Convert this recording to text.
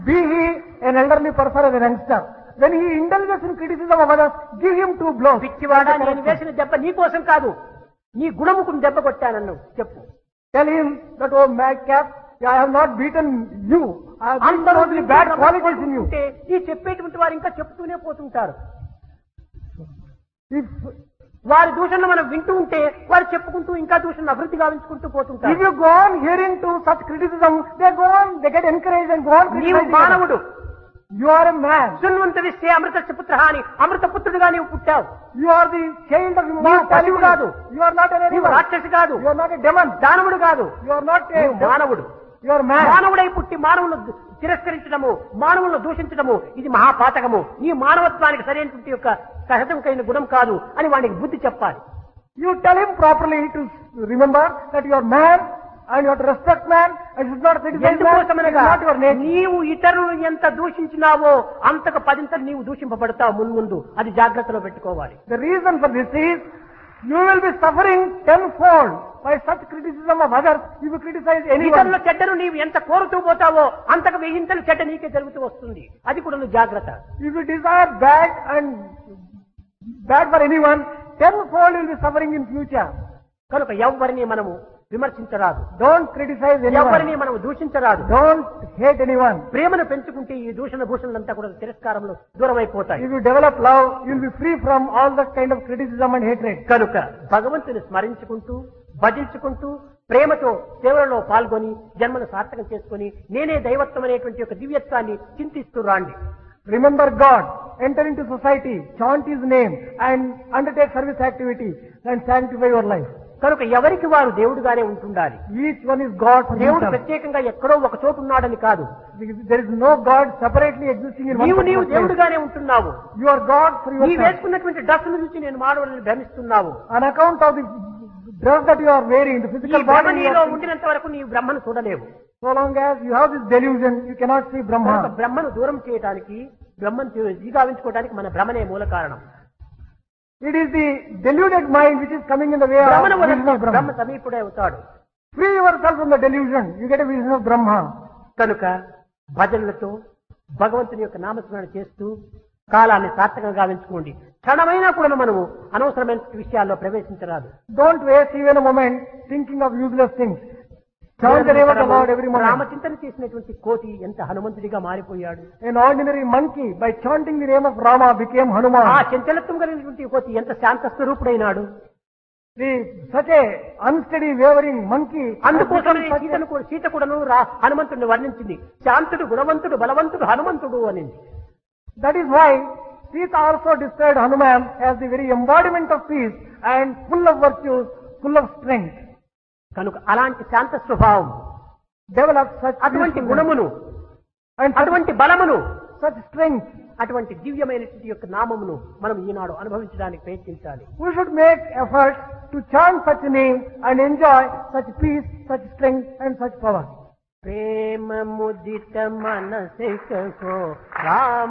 Be he an elderly person or a youngster, when he indulges in criticism of others, give him 2 blows. పిచ్చివాడా, నేను వేసిన దెబ్బ నీ కోసం కాదు, నీ గుణముకు దెబ్బ కొట్టానన్ను చెప్పు. Tell him that, oh madcap, I have not beaten you. I have beaten only bad qualities in you. ఈ చెప్పేటువంటి వారు ఇంకా చెప్తూనే పోతుంటారు. If వారి దూషణను మనం వింటూ ఉంటే వారు చెప్పుకుంటూ ఇంకా దూషణ అభివృద్ధి గావించుకుంటూ పోతుంటారు. you go on hearing to such criticism, they get encouraged and go on నీవు criticizing. మానవుడు, You are a man. శృణ్వంత విశ్వే అమృతస్య పుత్రః అని అమృత పుత్రుడిగా నీవు పుట్టావు. You are the child of నీవు immortality. పశువు కాదు, You are not an నీవు animal. రాక్షసి కాదు, You are not a demon. దానవుడు కాదు, You are not a నీవు మానవుడు. You are man. మానవుడై పుట్టి మానవులను తిరస్కరించడము, మానవులను దూషించడము ఇది మహాపాతకము. నీ మానవత్వానికి సరైనటువంటి యొక్క సహజమైన గుణం కాదు అని వానికి బుద్ధి చెప్పాలి. You tell him properly to remember that you are man and you have to respect man and should not criticize man. ఎందుకోసమనగా Not your nature. నీవు ఇతరులను ఎంత దూషించినావో అంతకు 10 ఇంతలు నీవు దూషింపబడతావు ముందు. అది జాగ్రత్తలో పెట్టుకోవాలి. The reason for this is you will be suffering tenfold by such criticism of others if you criticize anyone. ఇతరుల చెడ్డను నీవు ఎంత కోరుతూ పోతావో అంతకు 1000 ఇంతలు చెడ్డ నీకే జరుగుతూ వస్తుంది. అది కూడా నువ్వు జాగ్రత్త. If you desire bad for anyone, tenfold you will be suffering in future. కనుక ఎవరిని మనము విమర్శించరాదు, Don't criticize ఎవరిని anyone. మనము దూషించరాదు. Don't hate anyone. ప్రేమను పెంచుకుంటే ఈ దూషణ భూషణలంతా కూడా తిరస్కారంలో దూరం అయిపోతాయి. If you develop love, you will be free from all that kind of criticism and hatred. కనుక భగవంతుని స్మరించుకుంటూ భజించుకుంటూ ప్రేమతో సేవలలో పాల్గొని జన్మను సార్థకం చేసుకుని నేనే దైవత్వం అనేటువంటి ఒక దివ్యత్వాన్ని చింతిస్తూ రాండి. Remember God, enter into society, chant His name and undertake service activity and sanctify your life. కనుక ఎవరికి వారు దేవుడుగానే ఉంటుండాలి. Each one is God for దేవుడు himself. ప్రత్యేకంగా ఎక్కడో ఒక చోటు ఉన్నాడని కాదు. There is no God separately existing in one నీవు particular place. దేవుడుగానే ఉంటున్నావు. You are God for నీ yourself. వేసుకున్నటువంటి డ్రెస్సును చూసి నేను మానవులను భ్రమిస్తున్నావు. On account of the dress that you are wearing, the ఈ physical భ్రమ body, నీలో ఉండినంత వరకు నీవు బ్రహ్మను చూడలేవు. so long as you have this delusion, you cannot see కనుక Brahma. బ్రహ్మను దూరం చేయడానికి బ్రహ్మను జీగావించుకోవడానికి మన భ్రమనే మూల కారణం. It is the deluded mind which is coming in the way of భ్రమను vision వదిలితే of బ్రహ్మ Brahma. సమీపుడే అవుతాడు. Free yourself from the delusion, you get a vision of Brahma. కనుక భజనలతో భగవంతుని యొక్క నామస్మరణ చేస్తూ కాలాన్ని సార్థకంగా గావించుకోండి. క్షణమైనా కూడా మనము అనవసరమైన విషయాల్లో ప్రవేశించరాదు. Don't waste even a moment thinking of useless things. Chant the name of the Lord every moment. రామచింతన చేసినటువంటి కోతి ఎంత హనుమంతుడిగా మారిపోయాడు. An ordinary monkey, by chanting the name of Rama, became ఆ Hanuman. చంచలత్వం కలిగినటువంటి కోతి ఎంత శాంత స్వరూపుడైనాడు. Such a unsteady, wavering monkey. అందుకోసమే సీత కూడాను హనుమంతుడిని వర్ణించింది. శాంతుడు, గుణవంతుడు, బలవంతుడు హనుమంతుడు అని. That is why Sita also described Hanuman as the very embodiment of peace and full of virtues, full of strength. కనుక అలాంటి శాంత స్వభావం, Develop such అటువంటి peace గుణమును, and అటువంటి బలమును, such strength. అటువంటి దివ్యమైనటువంటి యొక్క నామమును మనం ఈనాడు అనుభవించడానికి ప్రయత్నించాలి. We should make efforts to chant such name and enjoy such peace, such strength and such power. Prema ముదిత మనసికో Rama